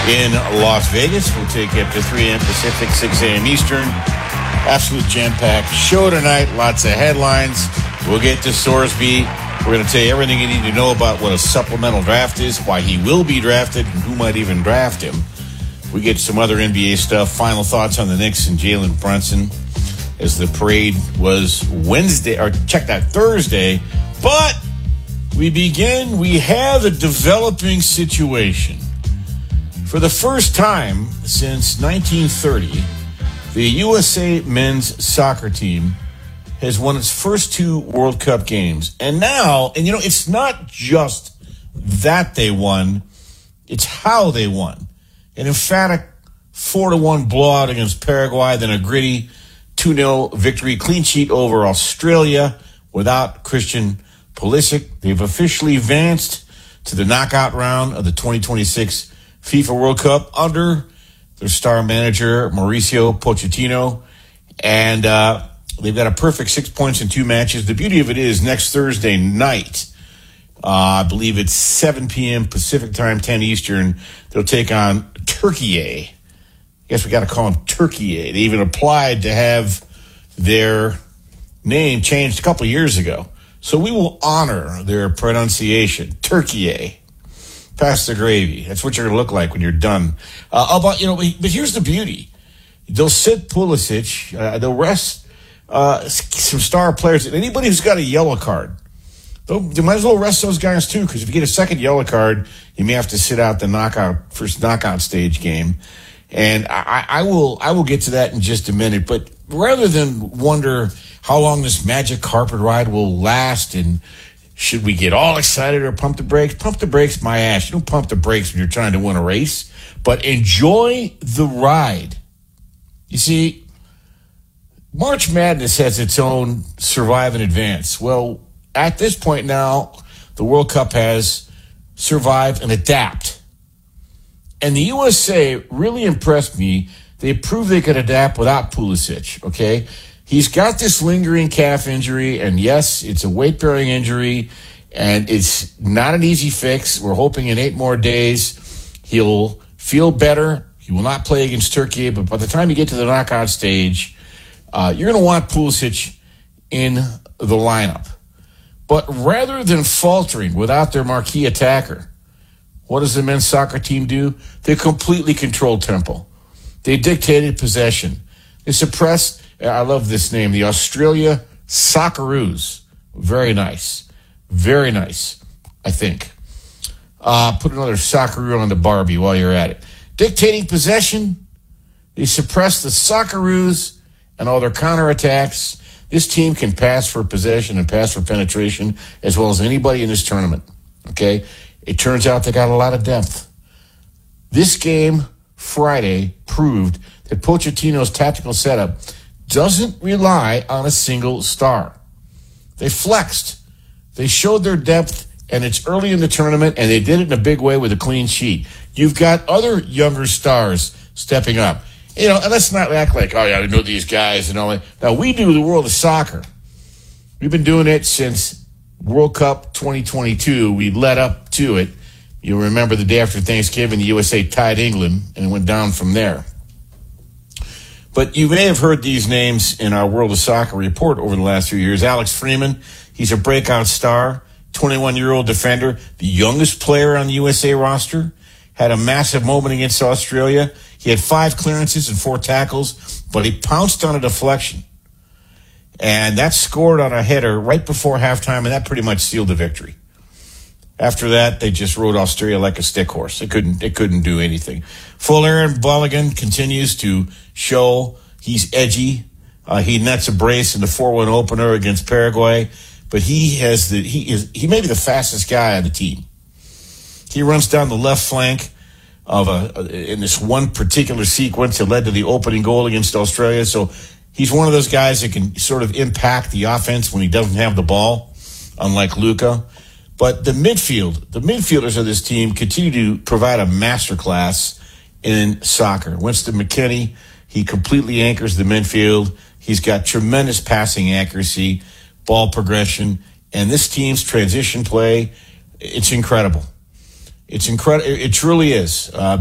in Las Vegas. We'll take you up to 3 a.m. Pacific, 6 a.m. Eastern. Absolute jam-packed show tonight. Lots of headlines. We'll get to Sorsby. We're going to tell you everything you need to know about what a supplemental draft is, why he will be drafted, and who might even draft him. We get some other NBA stuff. Final thoughts on the Knicks and Jalen Brunson as the parade was Thursday. But we begin. We have a developing situation. For the first time since 1930, the USA men's soccer team has won its first 2 World Cup games. And now, it's not just that they won, it's how they won. An emphatic 4-1 blowout against Paraguay, then a gritty 2-0 victory, clean sheet over Australia without Christian Pulisic. They've officially advanced to the knockout round of the 2026 FIFA World Cup under their star manager, Mauricio Pochettino. And they've got a perfect 6 points in 2 matches. The beauty of it is next Thursday night, I believe it's 7 p.m. Pacific time, 10 Eastern, they'll take on Turkey. I guess we got to call them Turkey. They even applied to have their name changed a couple of years ago. So we will honor their pronunciation, Turkey. Pass the gravy. That's what you're going to look like when you're done. But here's the beauty. They'll sit Pulisic. They'll rest some star players. Anybody who's got a yellow card, they might as well rest those guys too, because if you get a second yellow card, you may have to sit out the first knockout stage game. And I will get to that in just a minute. But rather than wonder how long this magic carpet ride will last and should we get all excited or pump the brakes, my ass. You don't pump the brakes when you're trying to win a race, but enjoy the ride. You see, March Madness has its own survive and advance. Well, at this point now, the World Cup has survived and adapt. And the USA really impressed me. They proved they could adapt without Pulisic, okay? He's got this lingering calf injury, and yes, it's a weight-bearing injury, and it's not an easy fix. We're hoping in 8 more days he'll feel better. He will not play against Turkey, but by the time you get to the knockout stage, you're going to want Pulisic in the lineup. But rather than faltering without their marquee attacker, what does the men's soccer team do? They completely controlled tempo. They dictated possession. They suppressed, I love this name, the Australia Socceroos. Very nice. Very nice, I think. Put another Socceroo on the Barbie while you're at it. Dictating possession, they suppressed the Socceroos and all their counterattacks. This team can pass for possession and pass for penetration as well as anybody in this tournament. Okay? It turns out they got a lot of depth. This game, Friday, proved that Pochettino's tactical setup doesn't rely on a single star. They flexed. They showed their depth, and it's early in the tournament, and they did it in a big way with a clean sheet. You've got other younger stars stepping up. And let's not act like, oh, yeah, I know these guys and all that. Now, we do the world of soccer. We've been doing it since World Cup 2022. We led up to it. You'll remember the day after Thanksgiving, the USA tied England, and it went down from there. But you may have heard these names in our World of Soccer report over the last few years. Alex Freeman, he's a breakout star, 21-year-old defender, the youngest player on the USA roster, had a massive moment against Australia. He had 5 clearances and 4 tackles, but he pounced on a deflection. And that scored on a header right before halftime, and that pretty much sealed the victory. After that, they just rode Australia like a stick horse. It couldn't do anything. Full Aaron Balogun continues to show he's edgy. He nets a brace in the 4-1 opener against Paraguay, but he may be the fastest guy on the team. He runs down the left flank in this one particular sequence that led to the opening goal against Australia. So he's one of those guys that can sort of impact the offense when he doesn't have the ball, unlike Luka. But the midfielders of this team continue to provide a masterclass in soccer. Winston McKennie, he completely anchors the midfield. He's got tremendous passing accuracy, ball progression, and this team's transition play, it's incredible. It's incredible. It truly is.